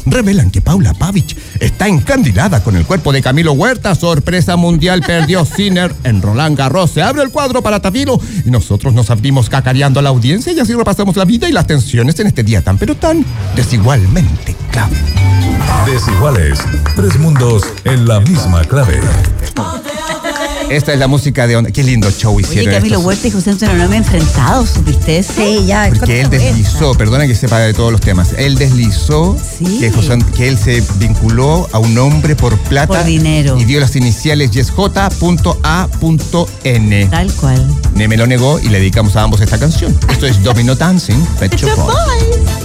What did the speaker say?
revelan que Paula Pavich está encandilada con el cuerpo de Camilo Huerta. Sorpresa mundial, perdió Sinner en Roland Garros. Se abre el cuadro para Tafilo y nosotros nos abrimos cacareando a la audiencia y así repasamos la vida y las tensiones en este día tan pero tan desigualmente clave. Desiguales, 3 mundos en la misma clave. Esta es la música de onda. Qué lindo show hicieron. Oye, Camilo Huerta y José Antonio no me han enfrentado, ¿supiste? Sí, ya. Porque él deslizó, perdona que sepa de todos los temas, él deslizó que él se vinculó a un hombre por plata. Por dinero. Y dio las iniciales YesJ.A.N. Tal cual. Me lo negó y le dedicamos a ambos esta canción. Esto es Domino Dancing, Pet Shop Boys.